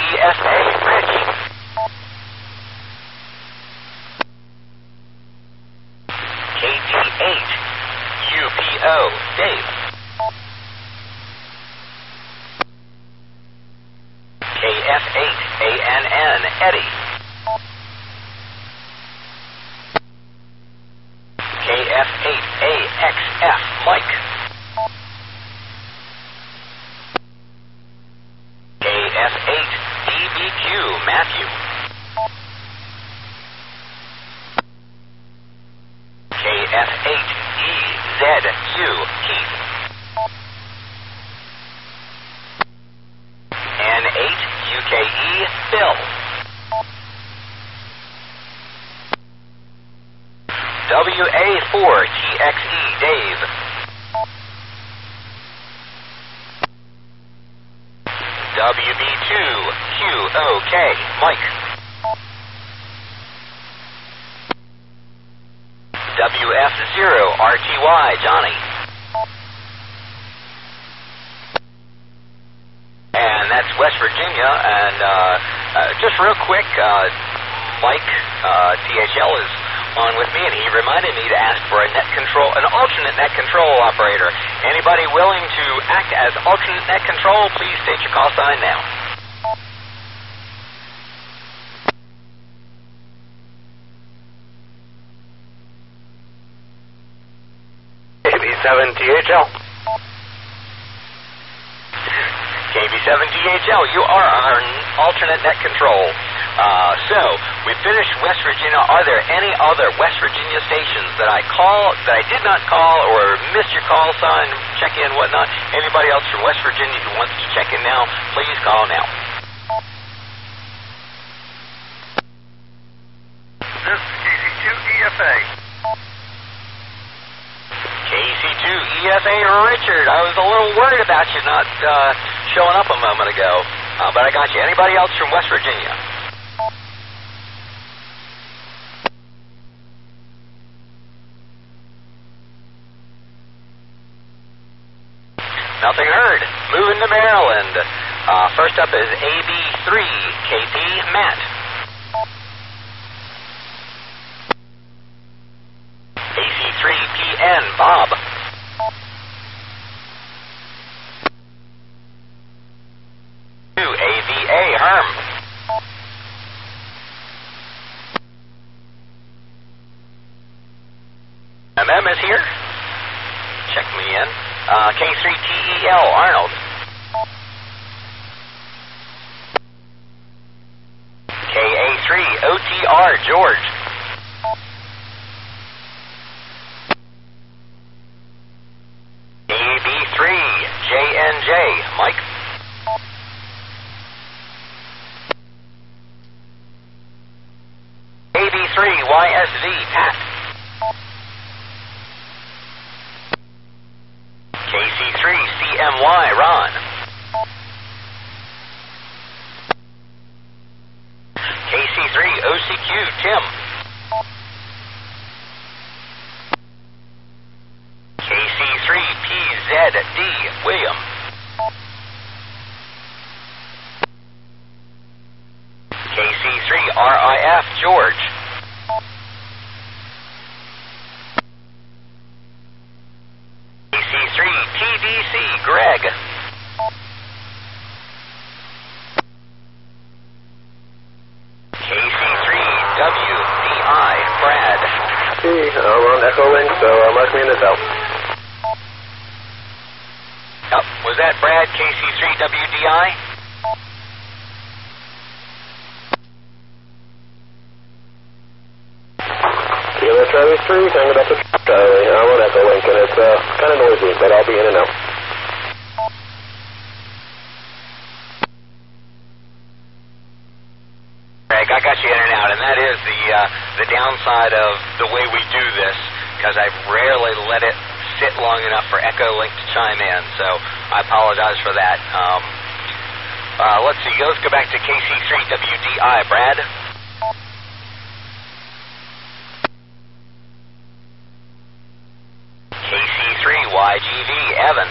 ESA, Rich. KT8, UPO, Dave. KF8, ANN, Eddie. KF8, AXF, Mike. KF8, DBQ, Matthew. KF8, EZU, Keith. N8, UKE, Bill. WA4, TXE, Dave. WB2, QOK, Mike. WF0, RTY, Johnny. And that's West Virginia. And just real quick, Mike, THL is on with me, and he reminded me to ask for an alternate net control operator. Anybody willing to act as alternate net control, please state your call sign now. KB7THL. KB7THL, you are our alternate net control. So, we finished West Virginia. Are there any other West Virginia stations that I did not call, or missed your call sign, check in, whatnot? Anybody else from West Virginia who wants to check in now, please call now. This is KC2EFA. KC2EFA, Richard. I was a little worried about you not showing up a moment ago, but I got you. Anybody else from West Virginia? Nothing heard. Moving to Maryland. First up is AB3, KP, Matt. AC3PN, Bob. AVA, Herm. MM is here. Check me in. K3TEL, Arnold. KA3OTR, George. AB3JNJ, Mike. AB3YSV, Pat. KC3CMY, Ron. KC3OCQ, Tim. KC3PZD, William. KC3RIF, George. KC3TDC, Greg. KC3WDI, Brad. We're on Echo Link, so mark me in the cell. Was that Brad, KC3WDI? Kilo Charlie 3, hang it up to Charlie. I'm on Echo Link, and it's kind of noisy, but I'll be in and out. Greg, I got you in and out, and that is the downside of the way we do this, because I've rarely let it sit long enough for Echo Link to chime in, so I apologize for that. Let's see, let's go back to KC3WDI, Brad. KC3YGV, Evan.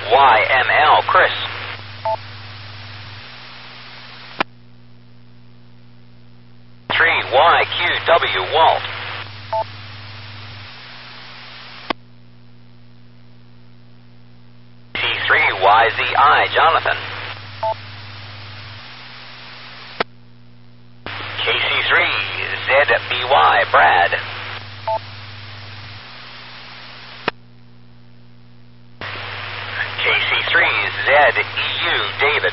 YML, Chris. YQW, Walt. C3YZI, Jonathan. KC3ZBY, Brad. KC3ZEU, David.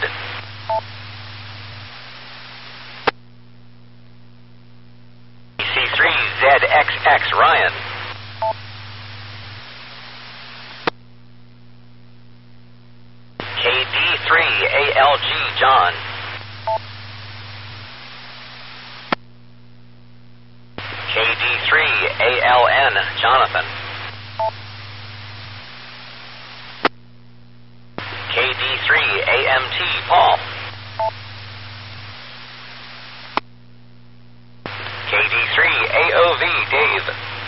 KC3ZXX, Ryan. KD3ALG, John. KD3ALN, Jonathan. KD3AMT, Paul. KD3AOV, Dave.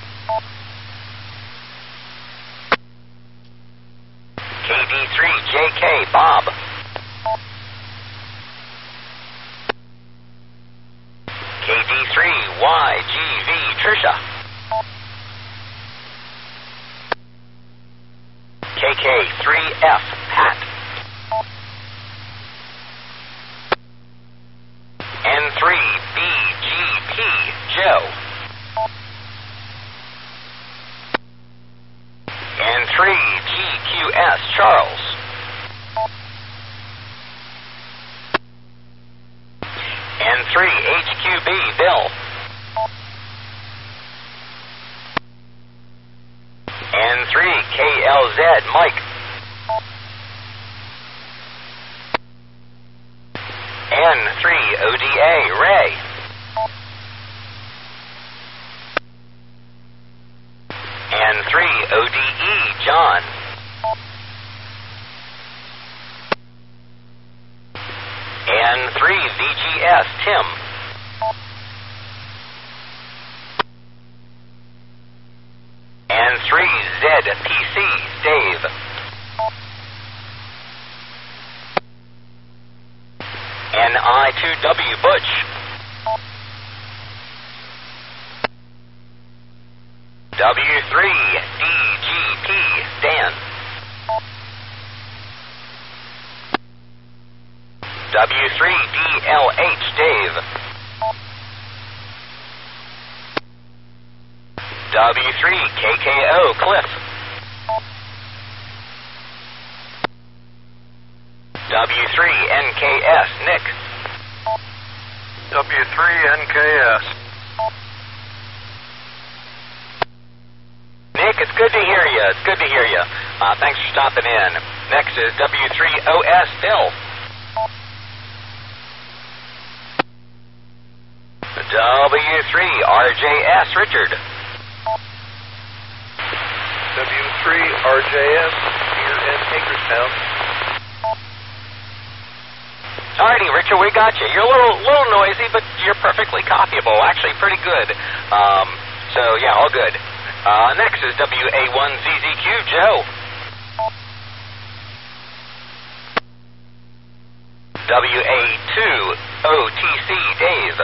KD3JK, Bob. KD3YGV, Trisha. KK3F, Pat. N3BGP, Joe. N3GQS, Charles. N3HQB, Bill. N3KLZ, Mike. N3ODA, Ray. N3ODE, John. N3VGS, Tim. N3ZPC, Dave. NI2W, Butch. W3DGP, Dan. W3DLH, Dave. W3KKO, Cliff. W3NKS, Nick. W3NKS. Nick, it's good to hear you. It's good to hear you. Thanks for stopping in. Next is W3OS, Bill. W3RJS, Richard. W3RJS, here in Hagerstown. Alrighty, Richard, we got you. You're a little noisy, but you're perfectly copyable. Actually, pretty good. So yeah, all good. Next is WA1ZZQ, Joe. WA2OTC, Dave.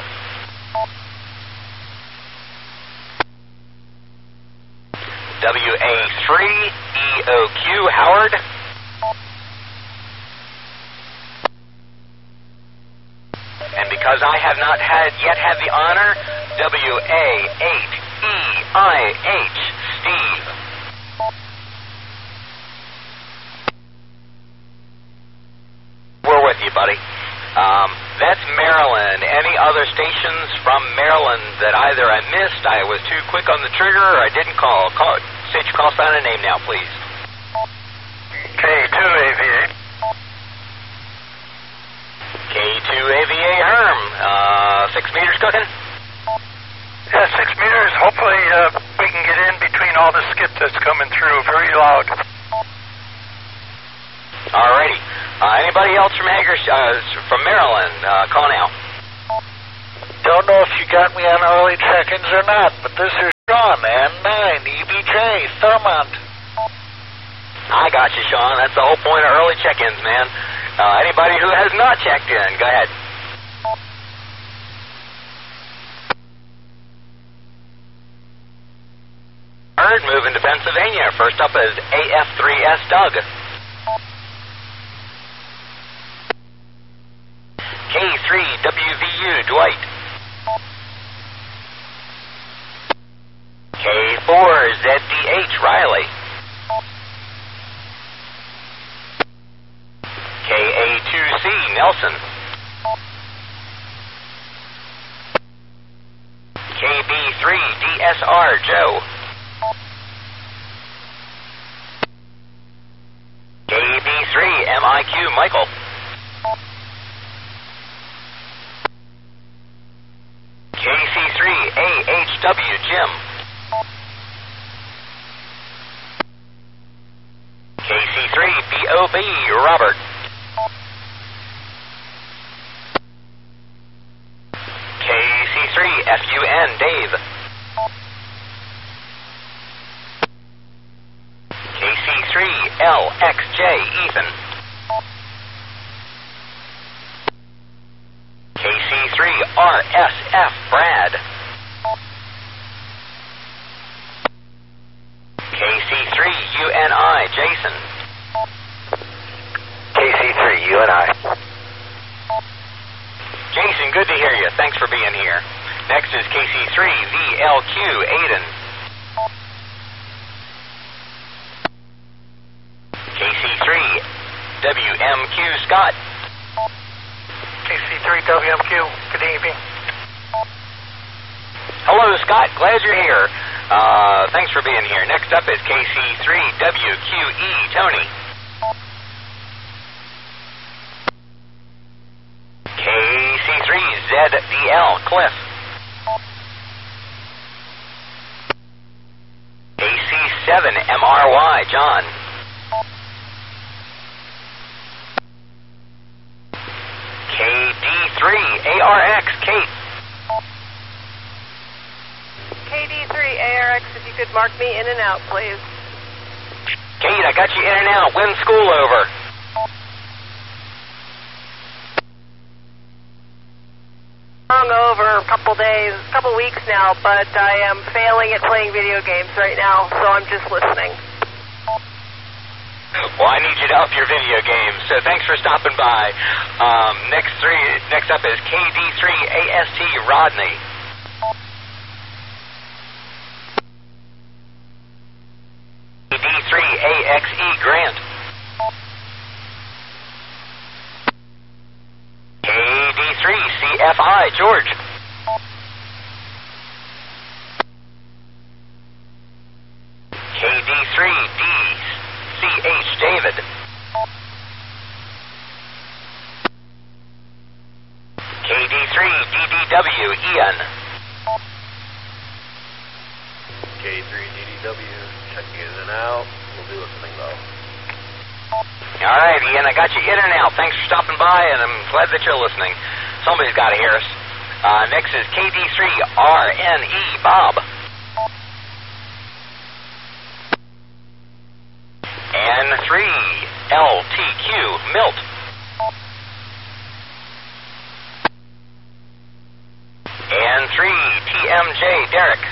WA3EOQ, Howard. And because I have not yet had the honor, WA8EIH, Steve. We're with you, buddy. That's Maryland. Any other stations from Maryland that either I missed, I was too quick on the trigger, or I didn't call? State your call sign and name now, please. K2AVA. K2AVA, Herm. 6 meters cooking? Yeah, 6 meters. Hopefully we can get in between all the skip that's coming through. Very loud. Alrighty. Anybody else from from Maryland? Call now. Don't know if you got me on early check-ins or not, but this is Sean, N9, EBJ, Thurmont. I I got you, Sean. That's the whole point of early check-ins, man. Anybody who has not checked in, go ahead. Bird moving to Pennsylvania. First up is AF3S Doug. K3WVU Dwight. K4ZDH Riley. KA2C Nelson. KB3DSR Joe. KB3MIQ Michael. KC3AHW Jim. KC3BOB Robert. KC3FUN Dave. KC3LXJ Ethan. KC3RSF Brad. KC3UNI Jason. KC3UNI. Jason, good to hear you. Thanks for being here. Next is KC3VLQ Aiden. KC3WMQ Scott. KC3WMQ, good evening. Hello, Scott. Glad you're here. Thanks for being here. Next up is KC3WQE Tony. KC3ZDL Cliff. KC7MRY John. KD3ARX Kate. KD3ARX, if you could mark me in and out, please. Kate, I got you in and out. When's school over? Over a couple weeks now, but I am failing at playing video games right now, so I'm just listening. Well, I need you to up your video games, so thanks for stopping by. Next up is KD3AST Rodney. KD3AXE Grant. KD3CFI George. KD3DCH David. KD3DDW Ian. K3DDW, checking in and out. We'll be listening though. All right, Ian, I got you in and out. Thanks for stopping by, and I'm glad that you're listening. Somebody's got to hear us. Next is KD3RNE Bob. N3LTQ Milt. N3TMJ Derek.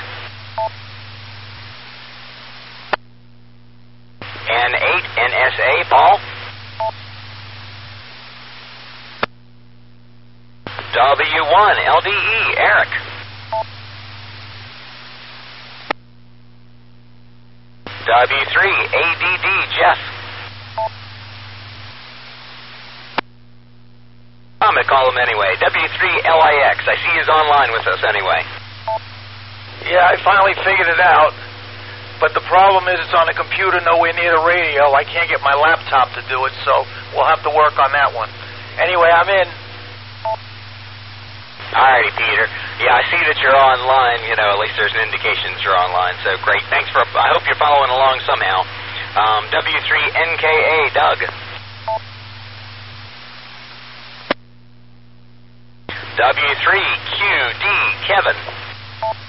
N8NSA Paul. W1LDE Eric. W3ADD Jeff. I'm going to call him anyway. W3LIX. I see he's online with us anyway. Yeah, I finally figured it out. But the problem is it's on a computer nowhere near the radio. I can't get my laptop to do it, so we'll have to work on that one. Anyway, I'm in. Alrighty, Peter. Yeah, I see that you're online. You know, at least there's an indication that you're online. So great. Thanks for. I hope you're following along somehow. W3NKA Doug. W3QD Kevin.